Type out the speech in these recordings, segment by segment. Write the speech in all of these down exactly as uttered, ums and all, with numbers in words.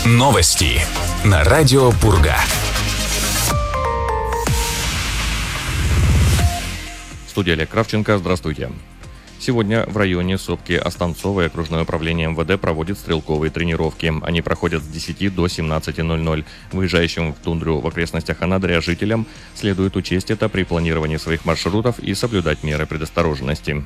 Новости на радио Пурга. Студия Олег Кравченко. Здравствуйте. Сегодня в районе сопки Останцовой окружное управление эм вэ дэ проводит стрелковые тренировки. Они проходят с десяти до семнадцати ноль-ноль. Выезжающим в тундру в окрестностях Анадыря жителям следует учесть это при планировании своих маршрутов и соблюдать меры предосторожности.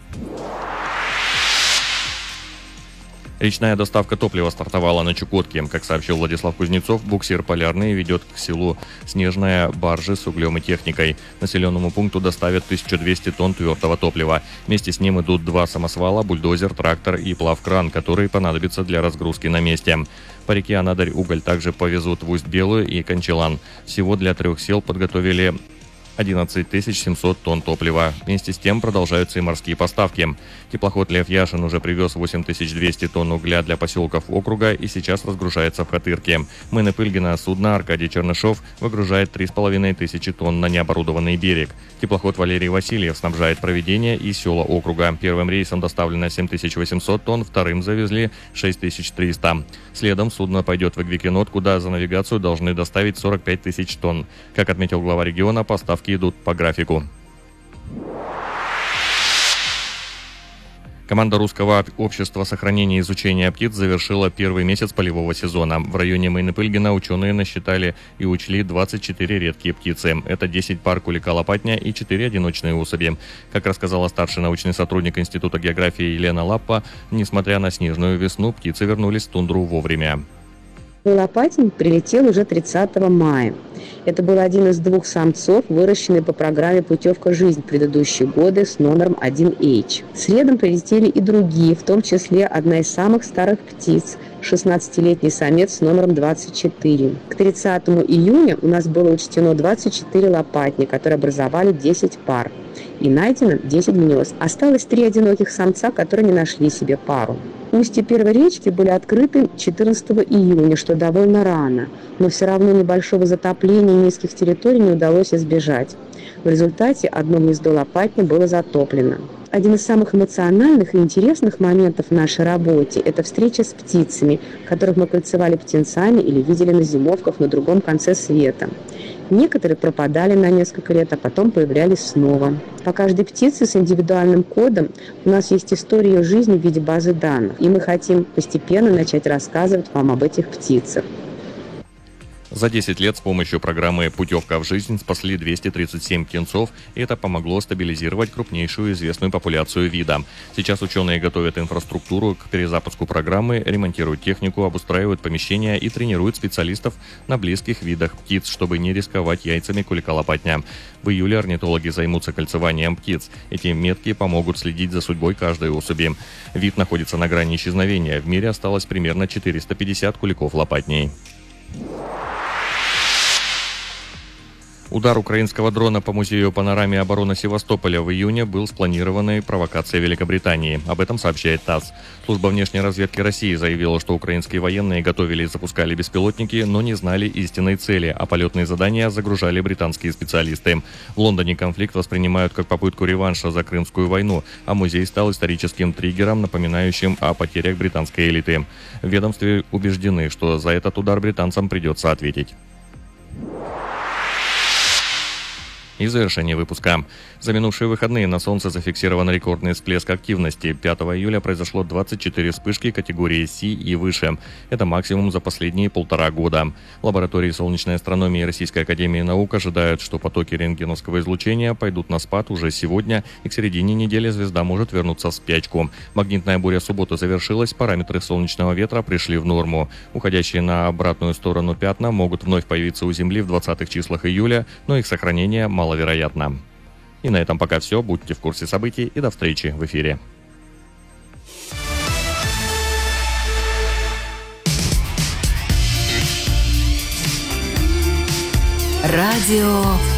Речная доставка топлива стартовала на Чукотке. Как сообщил Владислав Кузнецов, буксир «Полярный» ведет к селу Снежная баржи с углем и техникой. Населенному пункту доставят тысячу двести тонн твердого топлива. Вместе с ним идут два самосвала, бульдозер, трактор и плавкран, которые понадобятся для разгрузки на месте. По реке Анадырь уголь также повезут в Усть-Белую и Кончелан. Всего для трех сел подготовили одиннадцать тысяч семьсот тонн топлива. Вместе с тем продолжаются и морские поставки. Теплоход «Лев Яшин» уже привез восемь тысяч двести тонн угля для поселков округа и сейчас разгружается в Хатырке. Мына Пыльгина судно Аркадий Чернышов выгружает три с половиной тысячи тонн на необорудованный берег. Теплоход «Валерий Васильев» снабжает проведение и села округа. Первым рейсом доставлено семь тысяч восемьсот тонн, вторым завезли шесть тысяч триста. Следом судно пойдет в Игвикинот, куда за навигацию должны доставить сорок пять тысяч тонн. Как отметил глава региона, поставки идут по графику. Команда Русского общества сохранения и изучения птиц завершила первый месяц полевого сезона. В районе Мына Пыльгина ученые насчитали и учли двадцать четыре редкие птицы. Это десять пар кулика-лопатня и четыре одиночные особи. Как рассказала старший научный сотрудник Института географии Елена Лаппа, несмотря на снежную весну, птицы вернулись в тундру вовремя. Лопатень прилетел уже тридцатого мая. Это был один из двух самцов, выращенный по программе «Путевка жизнь» в предыдущие годы с номером один эйч. Следом прилетели и другие, в том числе одна из самых старых птиц – шестнадцатилетний самец с номером двадцать четыре. К тридцатому июня у нас было учтено двадцать четыре лопатни, которые образовали десять пар. И найдено десять гнезд. Осталось три одиноких самца, которые не нашли себе пару. Устья первой речки были открыты четырнадцатого июня, что довольно рано, но все равно небольшого затопления низких территорий не удалось избежать. В результате одно гнездо лопатни было затоплено. Один из самых эмоциональных и интересных моментов в нашей работе – это встреча с птицами, которых мы кольцевали птенцами или видели на зимовках на другом конце света. Некоторые пропадали на несколько лет, а потом появлялись снова. По каждой птице с индивидуальным кодом у нас есть история ее жизни в виде базы данных, и мы хотим постепенно начать рассказывать вам об этих птицах. За десять лет с помощью программы «Путевка в жизнь» спасли двести тридцать семь птенцов, и это помогло стабилизировать крупнейшую известную популяцию вида. Сейчас ученые готовят инфраструктуру к перезапуску программы, ремонтируют технику, обустраивают помещения и тренируют специалистов на близких видах птиц, чтобы не рисковать яйцами кулика-лопатня. В июле орнитологи займутся кольцеванием птиц. Эти метки помогут следить за судьбой каждой особи. Вид находится на грани исчезновения. В мире осталось примерно четыреста пятьдесят куликов-лопатней. Удар украинского дрона по музею панораме обороны Севастополя в июне был спланированной провокацией Великобритании. Об этом сообщает ТАСС. Служба внешней разведки России заявила, что украинские военные готовили и запускали беспилотники, но не знали истинной цели, а полетные задания загружали британские специалисты. В Лондоне конфликт воспринимают как попытку реванша за Крымскую войну, а музей стал историческим триггером, напоминающим о потерях британской элиты. В ведомстве убеждены, что за этот удар британцам придется ответить. И завершение выпуска. За минувшие выходные на Солнце зафиксирован рекордный всплеск активности. пятого июля произошло двадцать четыре вспышки категории С и выше. Это максимум за последние полтора года. Лаборатории солнечной астрономии Российской академии наук ожидают, что потоки рентгеновского излучения пойдут на спад уже сегодня, и к середине недели звезда может вернуться в спячку. Магнитная буря субботы завершилась, параметры солнечного ветра пришли в норму. Уходящие на обратную сторону пятна могут вновь появиться у Земли в двадцатых числах июля, но их сохранение маловероятно. И на этом пока все. Будьте в курсе событий и до встречи в эфире. Радио